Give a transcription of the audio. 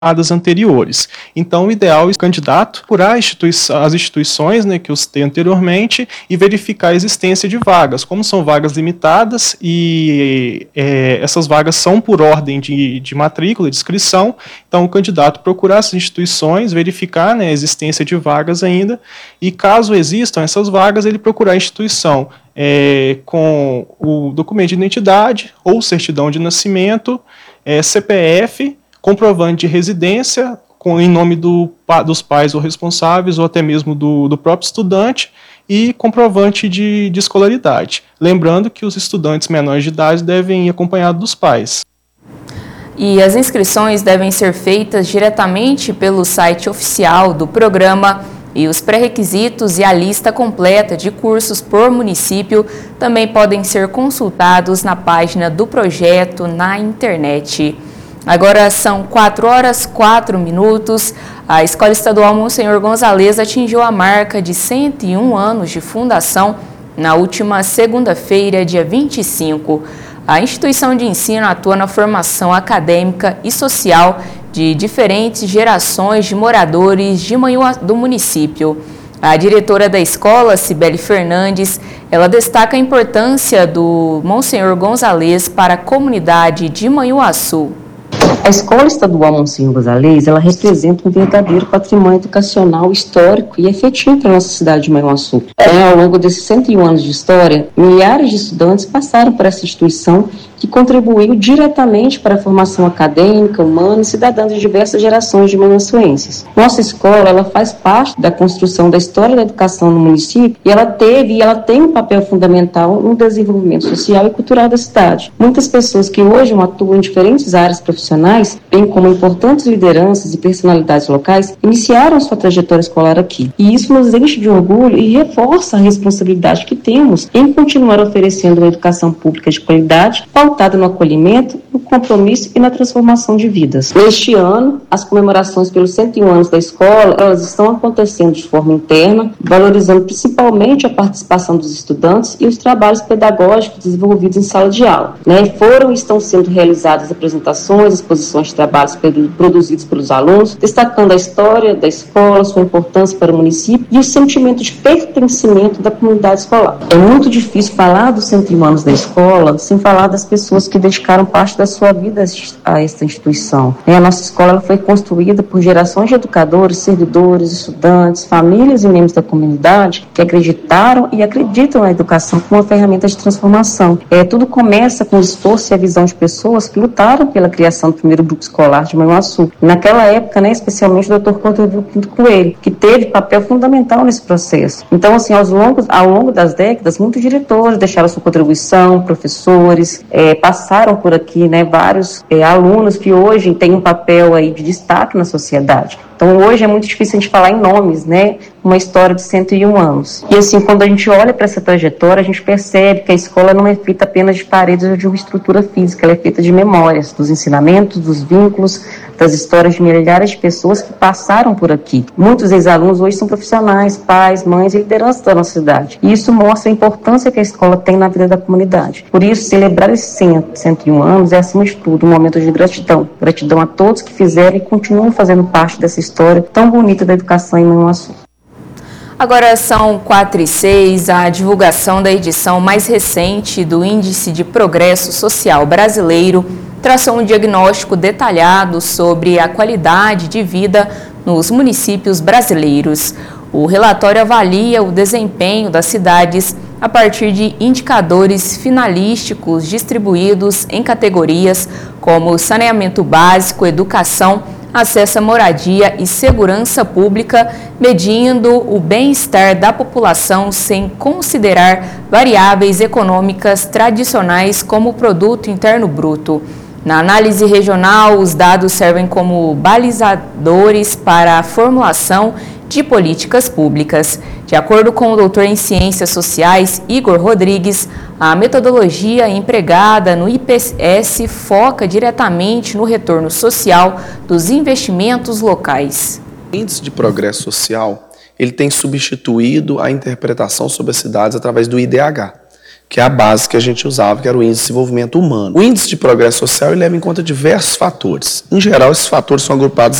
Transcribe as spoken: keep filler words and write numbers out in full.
anteriores. Então, o ideal é o candidato procurar as instituições, né, que eu citei anteriormente e verificar a existência de vagas. Como são vagas limitadas e é, essas vagas são por ordem de, de matrícula, de inscrição, então o candidato procurar essas instituições, verificar, né, a existência de vagas ainda e, caso existam essas vagas, ele procurar a instituição é, com o documento de identidade ou certidão de nascimento, é, C P F, comprovante de residência com, em nome do, dos pais ou responsáveis, ou até mesmo do, do próprio estudante, e comprovante de, de escolaridade. Lembrando que os estudantes menores de idade devem ir acompanhados dos pais. E as inscrições devem ser feitas diretamente pelo site oficial do programa, e os pré-requisitos e a lista completa de cursos por município também podem ser consultados na página do projeto na internet. Agora são quatro horas e quatro minutos. A Escola Estadual Monsenhor Gonzalez atingiu a marca de cento e um anos de fundação na última segunda-feira, dia vinte e cinco. A instituição de ensino atua na formação acadêmica e social de diferentes gerações de moradores de Manhuaçu, do município. A diretora da escola, Cibele Fernandes, ela destaca a importância do Monsenhor Gonzalez para a comunidade de Manhuaçu. A Escola Estadual Monsenhor Gonzalez, ela representa um verdadeiro patrimônio educacional, histórico e efetivo para a nossa cidade de Manhuaçu. É, ao longo desses cento e um anos de história, milhares de estudantes passaram por essa instituição que contribuiu diretamente para a formação acadêmica, humana e cidadã de diversas gerações de manhuaçuenses. Nossa escola, ela faz parte da construção da história da educação no município e ela teve e ela tem um papel fundamental no desenvolvimento social e cultural da cidade. Muitas pessoas que hoje atuam em diferentes áreas profissionais, bem como importantes lideranças e personalidades locais, iniciaram sua trajetória escolar aqui. E isso nos enche de orgulho e reforça a responsabilidade que temos em continuar oferecendo uma educação pública de qualidade, pautada no acolhimento, no compromisso e na transformação de vidas. Neste ano, as comemorações pelos cento e um anos da escola, elas estão acontecendo de forma interna, valorizando principalmente a participação dos estudantes e os trabalhos pedagógicos desenvolvidos em sala de aula. Né? Foram e estão sendo realizadas apresentações, exposições de trabalhos produzidos pelos alunos, destacando a história da escola, sua importância para o município e o sentimento de pertencimento da comunidade escolar. É muito difícil falar dos cento e um anos da escola sem falar das pessoas que dedicaram parte da sua vida a esta instituição. A nossa escola ela foi construída por gerações de educadores, servidores, estudantes, famílias e membros da comunidade que acreditaram e acreditam na educação como uma ferramenta de transformação. É, tudo começa com o esforço e a visão de pessoas que lutaram pela criação do primeiro grupo escolar de Manhuaçu. Naquela época, né, especialmente o doutor Clodovildo Pinto Coelho, que teve papel fundamental nesse processo. Então, assim, aos longos, ao longo das décadas, muitos diretores deixaram sua contribuição, professores, é, passaram por aqui, né, vários é, alunos que hoje têm um papel aí de destaque na sociedade. Então, hoje é muito difícil a gente falar em nomes, né, uma história de cento e um anos. E assim, quando a gente olha para essa trajetória, a gente percebe que a escola não é feita apenas de paredes ou de uma estrutura física, ela é feita de memórias, dos ensinamentos, dos vínculos, das histórias de milhares de pessoas que passaram por aqui. Muitos ex-alunos hoje são profissionais, pais, mães e lideranças da nossa cidade. E isso mostra a importância que a escola tem na vida da comunidade. Por isso, celebrar esses cento e um anos é, acima de tudo, um momento de gratidão. Gratidão a todos que fizeram e continuam fazendo parte dessa história tão bonita da educação em Manhuaçu. Agora são quatro e seis, a divulgação da edição mais recente do Índice de Progresso Social Brasileiro traçou um diagnóstico detalhado sobre a qualidade de vida nos municípios brasileiros. O relatório avalia o desempenho das cidades a partir de indicadores finalísticos distribuídos em categorias como saneamento básico, educação, acesso à moradia e segurança pública, medindo o bem-estar da população sem considerar variáveis econômicas tradicionais como o Produto Interno Bruto. Na análise regional, os dados servem como balizadores para a formulação de políticas públicas. De acordo com o doutor em Ciências Sociais, Igor Rodrigues, a metodologia empregada no I P S foca diretamente no retorno social dos investimentos locais. O Índice de Progresso Social ele tem substituído a interpretação sobre as cidades através do I D H. que é a base que a gente usava, que era o Índice de Desenvolvimento Humano. O Índice de Progresso Social ele leva em conta diversos fatores. Em geral, esses fatores são agrupados